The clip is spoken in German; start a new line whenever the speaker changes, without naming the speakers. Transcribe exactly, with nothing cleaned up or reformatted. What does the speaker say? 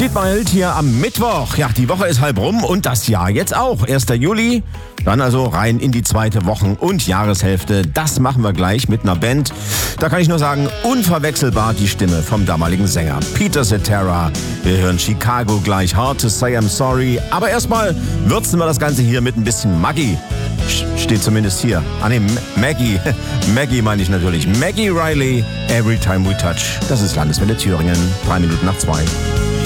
Dietmar Hild hier am Mittwoch. Ja, die Woche ist halb rum und das Jahr jetzt auch. erster Juli, dann also rein in die zweite Wochen- und Jahreshälfte. Das machen wir gleich mit einer Band. Da kann ich nur sagen, unverwechselbar die Stimme vom damaligen Sänger Peter Cetera. Wir hören Chicago gleich, Hard to Say I'm Sorry. Aber erstmal würzen wir das Ganze hier mit ein bisschen Maggie. Steht zumindest hier. Ah ne, Maggie. Maggie meine ich natürlich. Maggie Riley, Every Time We Touch. Das ist Landeswelle Thüringen. Drei Minuten nach zwei.